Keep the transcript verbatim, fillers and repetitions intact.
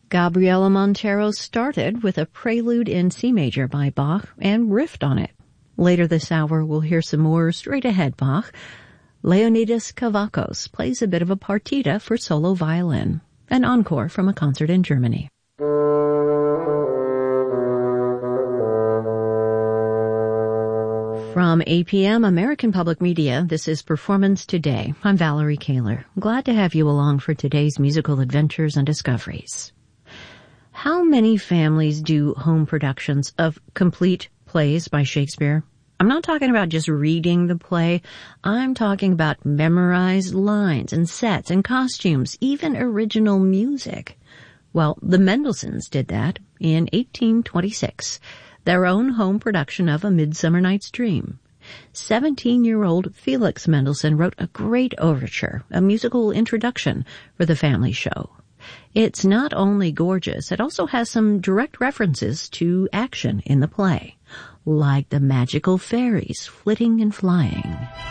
Gabriela Montero started with a prelude in C major by Bach and riffed on it. Later this hour, we'll hear some more straight-ahead Bach. Leonidas Kavakos plays a bit of a partita for solo violin, an encore from a concert in Germany. From A P M American Public Media, this is Performance Today. I'm Valerie Kaler. Glad to have you along for today's musical adventures and discoveries. How many families do home productions of complete plays by Shakespeare? I'm not talking about just reading the play. I'm talking about memorized lines and sets and costumes, even original music. Well, the Mendelssohns did that in eighteen twenty-six, their own home production of A Midsummer Night's Dream. Seventeen-year-old Felix Mendelssohn wrote a great overture, a musical introduction for the family show. It's not only gorgeous, it also has some direct references to action in the play, like the magical fairies flitting and flying.